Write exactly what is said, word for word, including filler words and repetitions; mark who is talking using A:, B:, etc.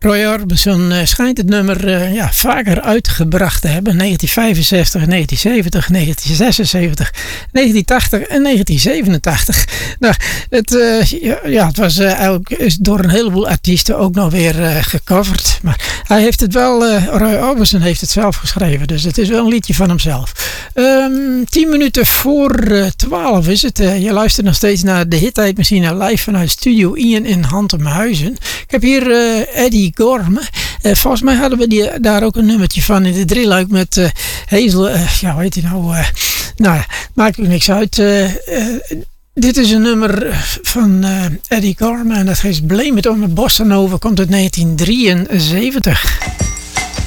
A: Roy Orbison uh, schijnt het nummer uh, ja, vaker uitgebracht te hebben. negentien vijfenzestig, negentien zeventig, negentien zesenzeventig, negentien tachtig en negentien zevenentachtig. Nou, het, uh, ja, het was uh, eigenlijk is door een heleboel artiesten ook nog weer uh, gecoverd. Maar hij heeft het wel, uh, Roy Orbison heeft het zelf geschreven. Dus het is wel een liedje van hemzelf. Um, tien minuten voor uh, twaalf is het. Uh, je luistert nog steeds naar de Hittijdmachine live vanuit Studio Ian in Hantemhuizen. Ik heb hier uh, Eddie Gorme. Uh, volgens mij hadden we die, daar ook een nummertje van in de drieluik met uh, Hazel. Uh, ja, hoe heet die nou? Uh, nou ja, maakt ook niks uit. Uh, uh, dit is een nummer van uh, Eddie Gorme en dat heet Blame It on the Bossa Nova. Komt uit negentien drieënzeventig.